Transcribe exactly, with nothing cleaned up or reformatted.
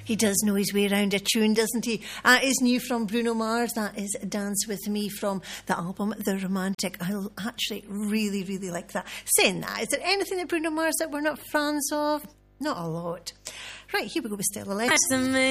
He does know his way around a tune, doesn't he? That is new from Bruno Mars. That is Dance With Me from the album The Romantic. I actually really, really like that. Saying that, is there anything that Bruno Mars that we're not fans of? Not a lot. Right, here we go with Stella Legs.